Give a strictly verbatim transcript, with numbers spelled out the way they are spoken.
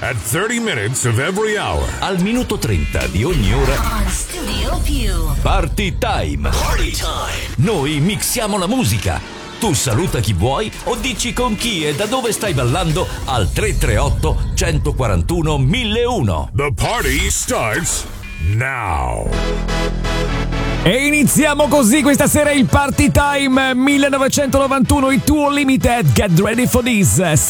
At thirty minutes of every hour. Al minuto trenta di ogni ora. On Studio Più. Party time. Party time. Noi mixiamo la musica. Tu saluta chi vuoi o dici con chi e da dove stai ballando al tre tre otto, uno quattro uno, mille uno. The party starts now. E iniziamo così questa sera il Party Time millenovecentonovantuno, i Tour Limited. Get ready for this.